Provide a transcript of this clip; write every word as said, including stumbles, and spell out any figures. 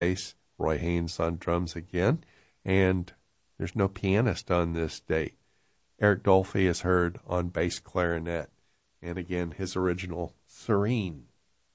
bass, Roy Haynes on drums again, and there's no pianist on this date. Eric Dolphy is heard on bass clarinet, and again, his original Serene.